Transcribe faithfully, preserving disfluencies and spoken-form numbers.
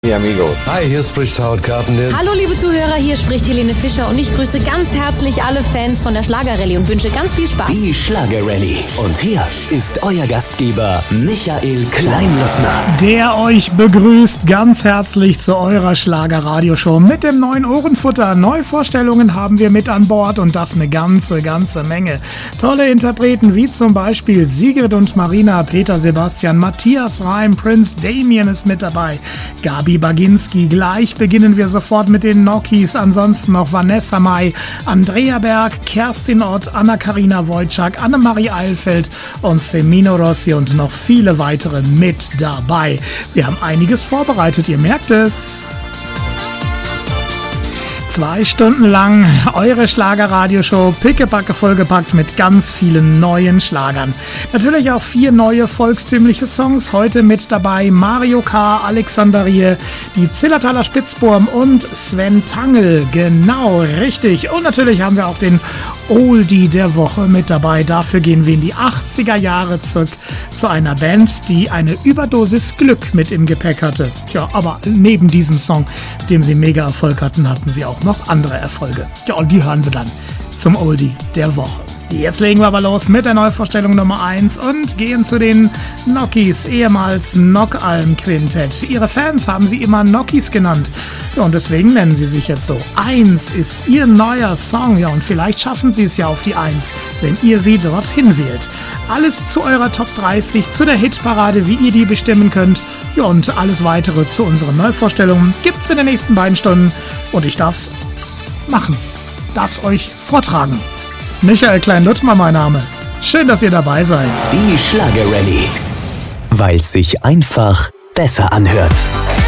Hey amigos. Hi, hier spricht Howard Carpendale. Hallo liebe Zuhörer, hier spricht Helene Fischer und ich grüße ganz herzlich alle Fans von der Schlagerrallye und wünsche ganz viel Spaß. Die Schlagerrallye. Und hier ist euer Gastgeber Michael Kleinlottner. Der euch begrüßt ganz herzlich zu eurer Schlager-Radioshow mit dem neuen Ohrenfutter. Neuvorstellungen haben wir mit an Bord und das eine ganze, ganze Menge. Tolle Interpreten wie zum Beispiel Sigrid und Marina, Peter Sebastian, Matthias Reim, Prince Damien ist mit dabei, Gabi Baginski. Gleich beginnen wir sofort mit den Nokis. Ansonsten noch Vanessa Mai, Andrea Berg, Kerstin Ott, Anna-Karina Wojcik, Annemarie Eilfeld und Semino Rossi und noch viele weitere mit dabei. Wir haben einiges vorbereitet, ihr merkt es. Zwei Stunden lang eure Schlager-Radioshow, pickepacke vollgepackt mit ganz vielen neuen Schlagern. Natürlich auch vier neue volkstümliche Songs. Heute mit dabei Mario K., Alexander Rie, die Zillertaler Spitzburm und Sven Tangl. Genau, richtig. Und natürlich haben wir auch den Oldie der Woche mit dabei. Dafür gehen wir in die achtziger Jahre zurück zu einer Band, die eine Überdosis Glück mit im Gepäck hatte. Tja, aber neben diesem Song, mit dem sie mega Erfolg hatten, hatten sie auch noch andere Erfolge. Ja, und die hören wir dann zum Oldie der Woche. Jetzt legen wir aber los mit der Neuvorstellung Nummer eins und gehen zu den Nokis, ehemals Nockalm-Quintett. Ihre Fans haben sie immer Nokis genannt. Ja, und deswegen nennen sie sich jetzt so. Eins ist ihr neuer Song. Ja, und vielleicht schaffen sie es ja auf die Eins, wenn ihr sie dorthin wählt. Alles zu eurer Top dreißig, zu der Hitparade, wie ihr die bestimmen könnt. Ja, und alles weitere zu unseren Neuvorstellungen gibt's in den nächsten beiden Stunden. Und ich darf's machen. Darf's euch vortragen. Michael Klein-Luttmer mein Name. Schön, dass ihr dabei seid. Die Schlagerrallye. Weil es sich einfach besser anhört.